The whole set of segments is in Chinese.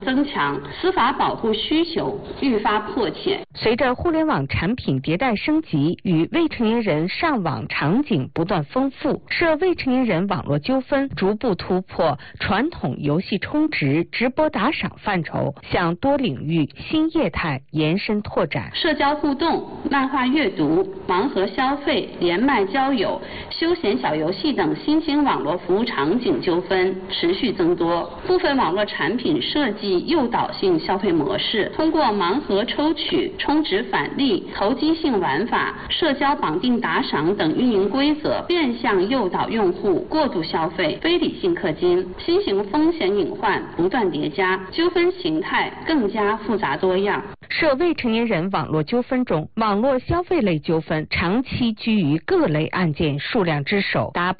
增强，司法保护需求愈发迫切。 随着互联网产品迭代升级与未成年人上网场景不断丰富，涉未成年人网络纠纷逐步突破传统游戏充值、直播打赏范畴，向多领域、新业态延伸拓展。 社交互动、漫画阅读、盲盒消费、连麦交友、休闲小游戏等新兴网络服务场景纠纷持续增多，部分网络产品设计诱导性消费模式，通过盲盒抽取、充值返利、投机性玩法、社交绑定打赏等运营规则，变相诱导用户过度消费、非理性氪金，新型风险隐患不断叠加，纠纷形态更加复杂多样。 涉未成年人网络纠纷中，网络消费类纠纷长期居于各类案件数量之首，达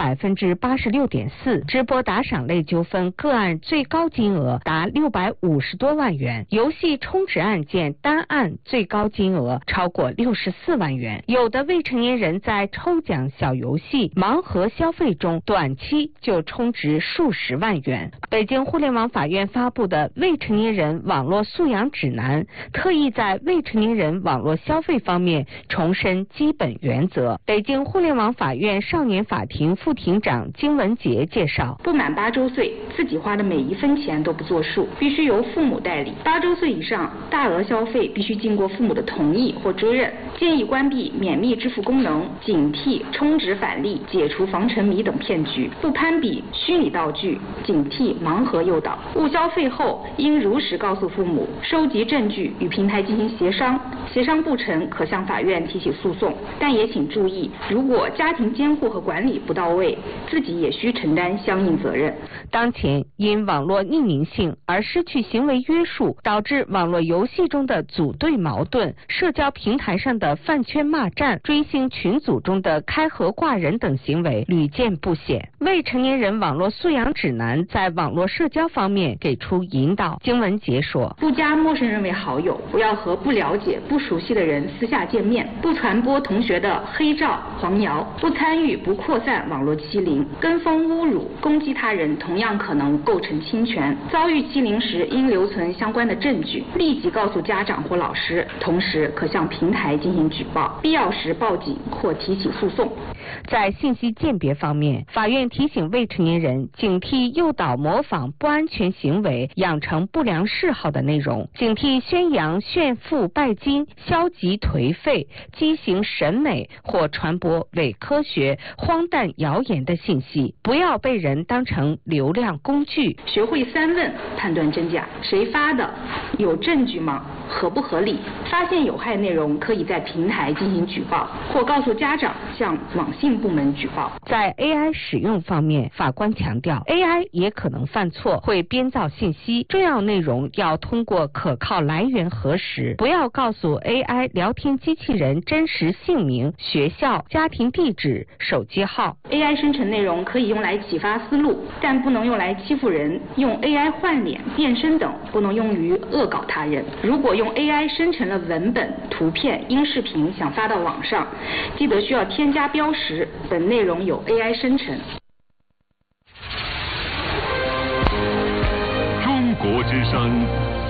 86.4%；直播打赏类纠纷个案最高金额达650多万元，游戏充值案件单案最高金额超过64万元。有的未成年人在抽奖小游戏、盲盒消费中，短期就充值数十万元。北京互联网法院发布的《未成年人网络素养指南》特意在未成年人网络消费方面重申基本原则。北京互联网法院少年法庭副庭长金文杰介绍， 不满8周岁，自己花的每一分钱都不作数，必须由父母代理。8周岁以上，大额消费必须经过父母的同意或追认。建议关闭免密支付功能，警惕充值返利、解除防沉迷等骗局，不攀比虚拟道具，警惕盲盒诱导。误消费后，应如实告诉父母，收集证据与平台进行协商，协商不成可向法院提起诉讼。但也请注意，如果家庭监护和管理不到位，自己也需承担相应责任。 当前因网络匿名性而失去行为约束，导致网络游戏中的组队矛盾、社交平台上的饭圈骂战、追星群组中的开盒挂人等行为屡见不鲜。未成年人网络素养指南在网络社交方面给出引导。金文杰说， 不加陌生人为好友，不要和不了解、不熟悉的人私下见面，不传播同学的黑照、黄谣，不参与、不扩散网络欺凌。跟风侮辱、攻击他人同样可能构成侵权。遭遇欺凌时，应留存相关的证据，立即告诉家长或老师，同时可向平台进行举报，必要时报警或提起诉讼。 在信息鉴别方面，法院提醒未成年人警惕诱导模仿不安全行为、养成不良嗜好的内容，警惕宣扬炫富拜金、消极颓废、畸形审美或传播伪科学、荒诞谣言的信息，不要被人当成流量工具。 学会3问判断真假：谁发的？有证据吗？合不合理？发现有害内容，可以在平台进行举报，或告诉家长向网信部门举报。 在 AI 使用方面，法官强调 AI 也可能犯错，会编造信息，重要内容要通过可靠来源核实，不要告诉 AI 聊天机器人真实姓名、学校、家庭地址、手机号。 AI 生成内容可以用来启发思路，但不能用来欺负人。用 AI 换脸、变身等不能用于恶搞他人。如果用 AI 生成了文本、图片、音视频想发到网上，记得需要添加标识，本内容有 AI 生成。 中国之声